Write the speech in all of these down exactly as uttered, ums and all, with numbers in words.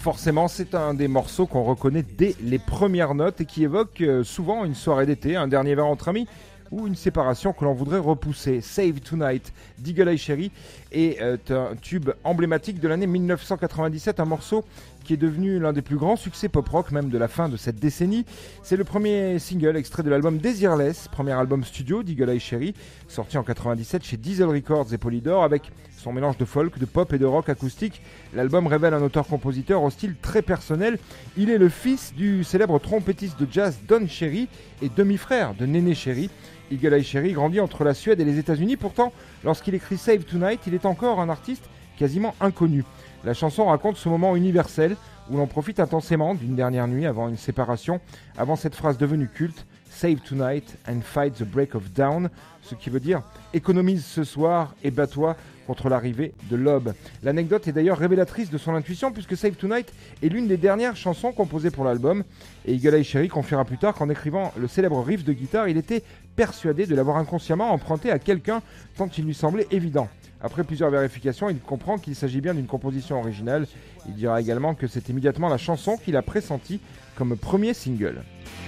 Forcément, c'est un des morceaux qu'on reconnaît dès les premières notes et qui évoque souvent une soirée d'été, un dernier verre entre amis ou une séparation que l'on voudrait repousser. Save Tonight d'Eagle Eye Cherry est euh, un tube emblématique de l'année dix-neuf cent quatre-vingt-dix-sept, un morceau qui est devenu l'un des plus grands succès pop-rock même de la fin de cette décennie. C'est le premier single extrait de l'album Desireless, premier album studio d'Eagle Eye Cherry, sorti en quatre-vingt-dix-sept chez Diesel Records et Polydor, avec son mélange de folk, de pop et de rock acoustique. L'album révèle un auteur-compositeur au style très personnel. Il est le fils du célèbre trompettiste de jazz Don Cherry et demi-frère de Néné Cherry. Eagle Eye Cherry grandit entre la Suède et les États-Unis. Pourtant, lorsqu'il écrit Save Tonight, il est encore un artiste quasiment inconnu. La chanson raconte ce moment universel où l'on profite intensément d'une dernière nuit avant une séparation, avant cette phrase devenue culte, Save Tonight and fight the break of dawn, ce qui veut dire économise ce soir et bats-toi contre l'arrivée de l'aube. L'anecdote est d'ailleurs révélatrice de son intuition puisque Save Tonight est l'une des dernières chansons composées pour l'album, et Eagle Eye Cherry confiera plus tard qu'en écrivant le célèbre riff de guitare, il était persuadé de l'avoir inconsciemment emprunté à quelqu'un tant qu'il lui semblait évident. Après plusieurs vérifications, il comprend qu'il s'agit bien d'une composition originale. Il dira également que c'est immédiatement la chanson qu'il a pressentie comme premier single.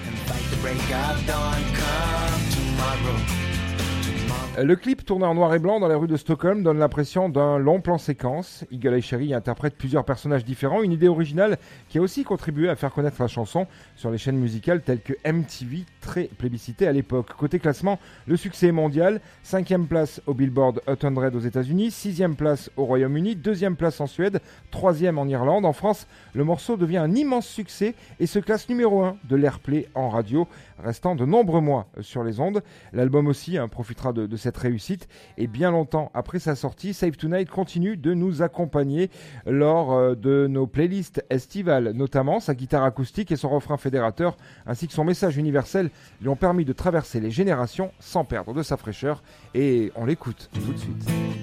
Le clip tourné en noir et blanc dans les rues de Stockholm donne l'impression d'un long plan séquence. Eagle Eye Cherry interprète plusieurs personnages différents, une idée originale qui a aussi contribué à faire connaître la chanson sur les chaînes musicales telles que M T V, très plébiscitée à l'époque. Côté classement, le succès est mondial, cinquième place au Billboard Hot cent aux États-Unis, sixième place au Royaume-Uni, deuxième place en Suède, troisième en Irlande. En France, le morceau devient un immense succès et se classe numéro un de l'Airplay en radio, restant de nombreux mois sur les ondes. L'album aussi hein, profitera de, de cette réussite et bien longtemps après sa sortie, Save Tonight continue de nous accompagner lors euh, de nos playlists estivales, notamment sa guitare acoustique et son refrain fédérateur ainsi que son message universel lui ont permis de traverser les générations sans perdre de sa fraîcheur, et on l'écoute tout de suite.